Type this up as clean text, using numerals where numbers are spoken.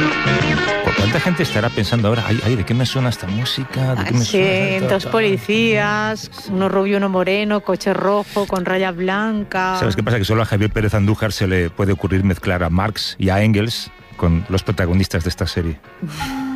¿Cuánta gente estará pensando ahora, ay, ¿de qué me suena esta música? ¿De qué me suena? Dos policías, uno rubio, uno moreno, coche rojo con rayas blancas. ¿Sabes qué pasa? Que solo a Javier Pérez Andújar se le puede ocurrir mezclar a Marx y a Engels con los protagonistas de esta serie.